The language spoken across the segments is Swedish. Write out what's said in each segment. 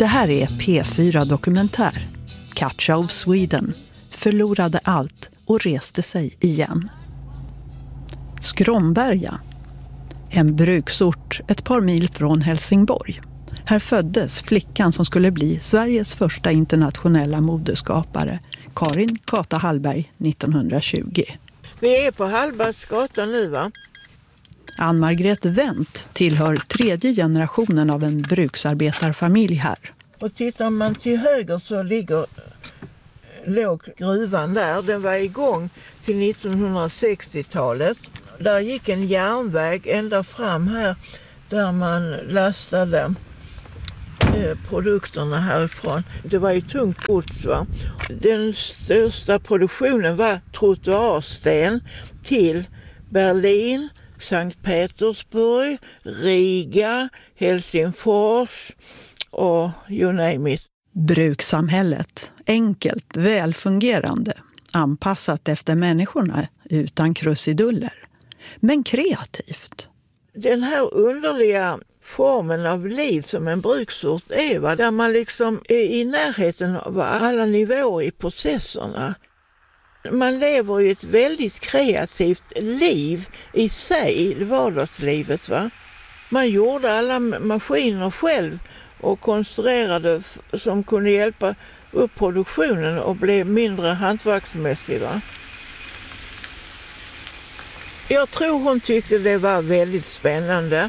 Det här är P4 Dokumentär. Katja of Sweden förlorade allt och reste sig igen. Skromberga, en bruksort ett par mil från Helsingborg. Här föddes flickan som skulle bli Sveriges första internationella modeskapare, Karin Kata Hallberg, 1920. Vi är på Hallbergsgatan nu, va? Ann-Margret Wendt tillhör tredje generationen av en bruksarbetarfamilj här. Och tittar man till höger så låg gruvan där. Den var igång till 1960-talet. Där gick en järnväg ända fram här där man lastade produkterna härifrån. Det var ju tungt gods, va? Den största produktionen var trottoarsten till Berlin, Sankt Petersburg, Riga, Helsingfors och you name it. Brukssamhället, enkelt, välfungerande, anpassat efter människorna utan krusiduller, men kreativt. Den här underliga formen av liv som en bruksort är, va? Där man liksom är i närheten av alla nivåer i processerna. Man lever ju ett väldigt kreativt liv i sig, vardagslivet, va? Man gjorde alla maskiner själv och konstruerade som kunde hjälpa upp produktionen och bli mindre hantverksmässig, va? Jag tror hon tyckte det var väldigt spännande.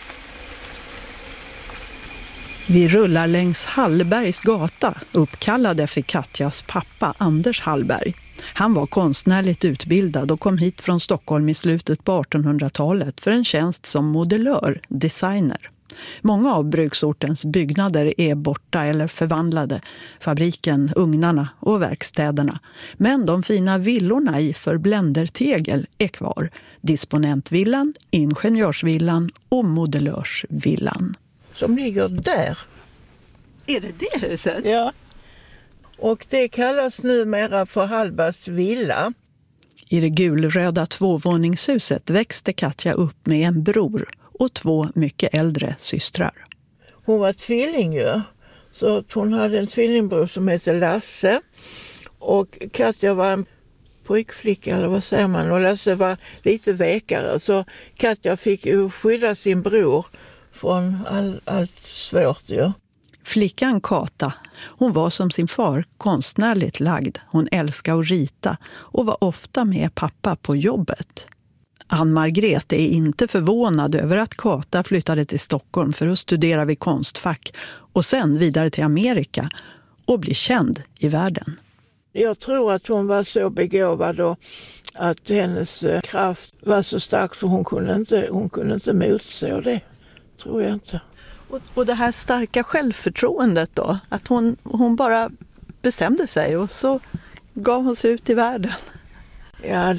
Vi rullar längs Hallbergs gata, uppkallad efter Katjas pappa Anders Hallberg. Han var konstnärligt utbildad och kom hit från Stockholm i slutet på 1800-talet för en tjänst som modellör, designer. Många av bruksortens byggnader är borta eller förvandlade, fabriken, ugnarna och verkstäderna. Men de fina villorna i förbländertegel är kvar. Disponentvillan, ingenjörsvillan och modellörsvillan. Som ligger där. Är det huset? Ja. Och det kallas numera för Hallbergs villa. I det gulröda tvåvåningshuset växte Katja upp med en bror och två mycket äldre systrar. Hon var tvilling ju. Så hon hade en tvillingbror som hette Lasse. Och Katja var en pojkflicka, eller vad säger man. Och Lasse var lite väkare. Så Katja fick ju skydda sin bror från allt svårt ju. Flickan Kata, hon var som sin far konstnärligt lagd. Hon älskade att rita och var ofta med pappa på jobbet. Ann-Margret är inte förvånad över att Kata flyttade till Stockholm för att studera vid Konstfack och sen vidare till Amerika och bli känd i världen. Jag tror att hon var så begåvad och att hennes kraft var så stark så hon kunde inte motstå det. Tror jag inte. Och det här starka självförtroendet då? Att hon bara bestämde sig och så gav hon sig ut i världen. Ja,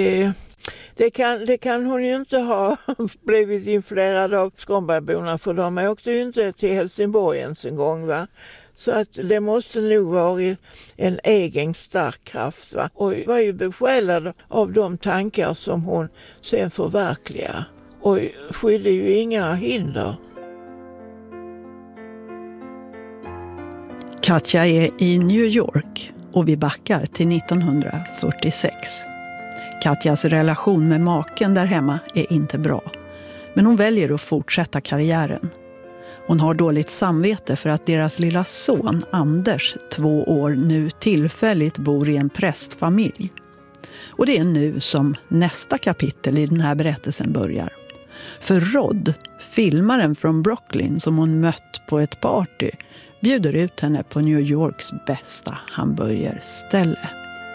det kan hon ju inte ha blivit influerad av Skrombergborna, för de åkte ju inte till Helsingborg ens en gång, va? Så att det måste nog vara en egen stark kraft, va? Och var ju besjälad av de tankar som hon sen förverkligade. Och skydde ju inga hinder. Katja är i New York och vi backar till 1946. Katjas relation med maken där hemma är inte bra. Men hon väljer att fortsätta karriären. Hon har dåligt samvete för att deras lilla son Anders, 2 år, nu tillfälligt bor i en prästfamilj. Och det är nu som nästa kapitel i den här berättelsen börjar. För Rod, filmaren från Brooklyn som hon mött på ett party, bjuder ut henne på New Yorks bästa hamburgerställe.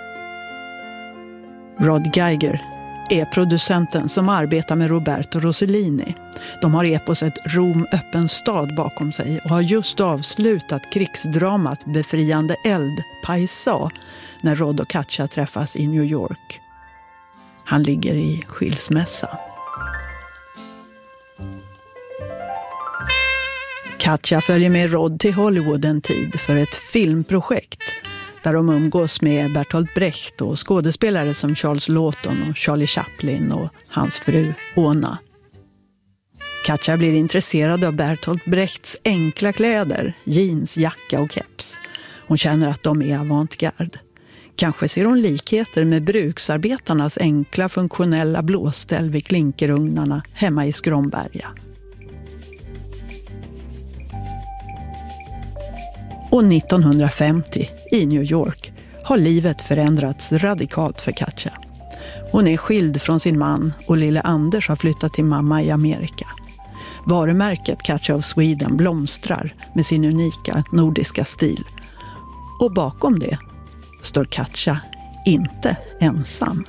Rod Geiger är producenten som arbetar med Roberto Rossellini. De har eposet Rom öppen stad bakom sig och har just avslutat krigsdramat Befriande eld, Paisa, när Rod och Katja träffas i New York. Han ligger i skilsmässa. Katja följer med Rod till Hollywood en tid för ett filmprojekt där de umgås med Bertolt Brecht och skådespelare som Charles Lawton och Charlie Chaplin och hans fru Ona. Katja blir intresserad av Bertolt Brechts enkla kläder, jeans, jacka och keps. Hon känner att de är avantgarde. Kanske ser hon likheter med bruksarbetarnas enkla funktionella blåställ vid klinkerugnarna hemma i Skromberga. Och 1950 i New York har livet förändrats radikalt för Katja. Hon är skild från sin man och lille Anders har flyttat till mamma i Amerika. Varumärket Katja of Sweden blomstrar med sin unika nordiska stil. Och bakom det står Katja inte ensam.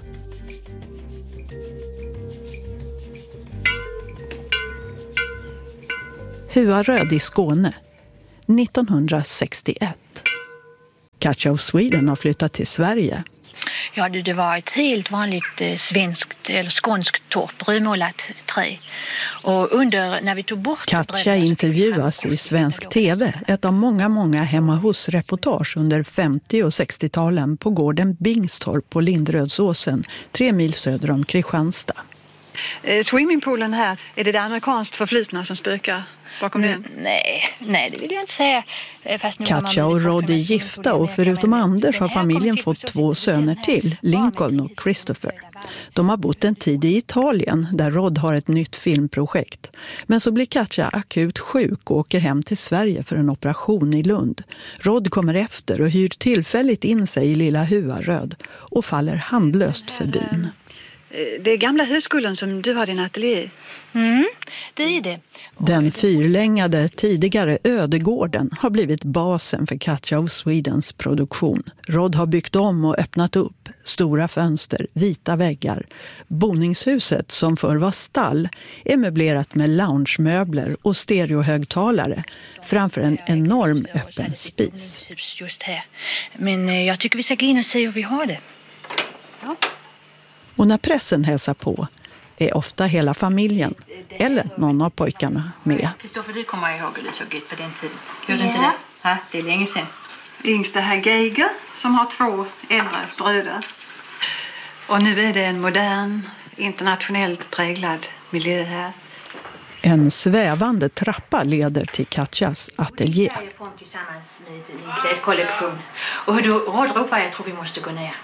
Huaröd i Skåne 1961. Katja of Sweden har flyttat till Sverige. Ja, det var ett helt vanligt svenskt eller skånskt torp, rödmålat trä. Och när vi tog bort Katja intervjuas i svensk tv, ett av många hemma hos reportage under 50- och 60-talen på gården Bingstorp på Lindrödsåsen, 3 mil söder om Kristianstad. Swimmingpoolen här, är det amerikanskt förflutna som spökar bakom den? Nej, det vill jag inte säga. Katja och Rod är gifta och förutom Anders har familjen fått 2 söner till, Lincoln och Christopher. De har bott en tid i Italien där Rod har ett nytt filmprojekt. Men så blir Katja akut sjuk och åker hem till Sverige för en operation i Lund. Rod kommer efter och hyr tillfälligt in sig i lilla Huaröd och faller handlöst för byn. Det är gamla högskolan som du har din atelier. Det är det. Den fyrlängade tidigare ödegården har blivit basen för Katja of Swedens produktion. Rod har byggt om och öppnat upp. Stora fönster, vita väggar. Boningshuset som förr var stall är möblerat med loungemöbler och stereohögtalare framför en enorm öppen spis. Just här. Men jag tycker vi ska gå in och se hur vi har det. Ja. Och när pressen hälsar på är ofta hela familjen eller någon av pojkarna med. Kristoffer, du kommer ihåg hur det såg ut på den tiden. Gör du inte det? Ja, det är länge sedan. Yngsta här Geiger som har 2 äldre bröder. Och nu är det en modern, internationellt präglad miljö här. En svävande trappa leder till Katjas ateljé. Tillsammans med din klädkollektion. Och då rådropar jag tror vi måste gå ner.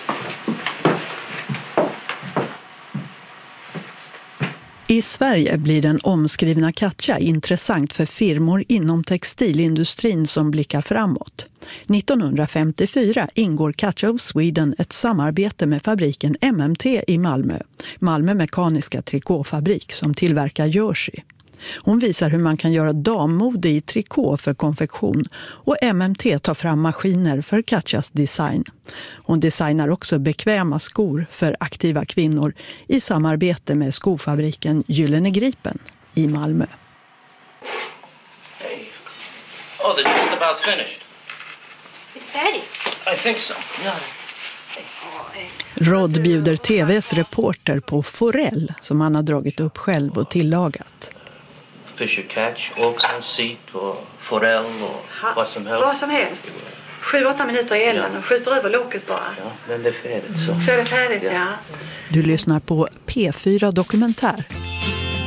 I Sverige blir den omskrivna Katja intressant för firmor inom textilindustrin som blickar framåt. 1954 ingår Katja of Sweden ett samarbete med fabriken MMT i Malmö, Malmö mekaniska trikåfabrik som tillverkar jersey. Hon visar hur man kan göra dammode i trikå för konfektion och MMT tar fram maskiner för Katjas design. Hon designar också bekväma skor för aktiva kvinnor i samarbete med skofabriken Gyllene Gripen i Malmö. Hey. Oh, they're just about finished. It's ready. I think so. Yeah. Rod bjuder TV:s reporter på forell som han har dragit upp själv och tillagat. Fish or catch, orkan, sit och forell och vad som helst. Vad som helst. 7-8 minuter i elden och skjuter över loket bara. Ja, men det är färdigt så. Så är det färdigt, ja. Du lyssnar på P4 Dokumentär